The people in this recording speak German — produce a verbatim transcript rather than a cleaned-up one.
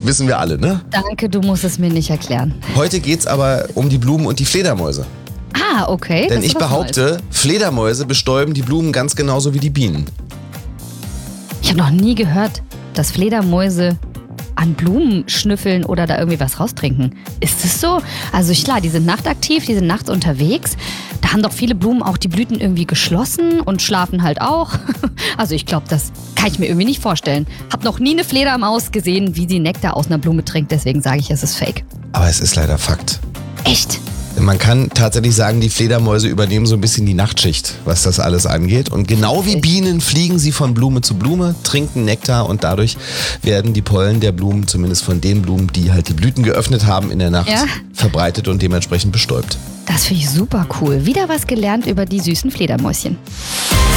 Wissen wir alle, ne? Danke, du musst es mir nicht erklären. Heute geht's aber um die Blumen und die Fledermäuse. Ah, okay. Denn das ist ich was behaupte, Neues. Fledermäuse bestäuben die Blumen ganz genauso wie die Bienen. Ich habe noch nie gehört, dass Fledermäuse an Blumen schnüffeln oder da irgendwie was raustrinken. Ist es so? Also klar, die sind nachtaktiv, die sind nachts unterwegs. Da haben doch viele Blumen auch die Blüten irgendwie geschlossen und schlafen halt auch. Also ich glaube, das kann ich mir irgendwie nicht vorstellen. Hab noch nie eine Fledermaus gesehen, wie sie Nektar aus einer Blume trinkt. Deswegen sage ich, es ist fake. Aber es ist leider Fakt. Echt? Man kann tatsächlich sagen, die Fledermäuse übernehmen so ein bisschen die Nachtschicht, was das alles angeht. Und genau wie Bienen fliegen sie von Blume zu Blume, trinken Nektar und dadurch werden die Pollen der Blumen, zumindest von den Blumen, die halt die Blüten geöffnet haben, in der Nacht Ja. verbreitet und dementsprechend bestäubt. Das finde ich super cool. Wieder was gelernt über die süßen Fledermäuschen.